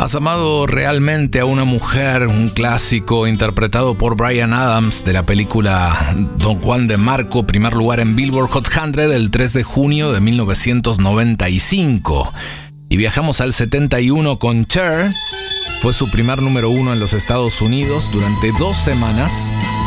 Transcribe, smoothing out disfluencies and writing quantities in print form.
¿Has amado realmente a una mujer? Un clásico interpretado por Bryan Adams de la película Don Juan de Marco, primer lugar en Billboard Hot 100 el 3 de junio de 1995. Y viajamos al 71 con Cher. Fue su primer número 1 en los Estados Unidos durante 2 semanas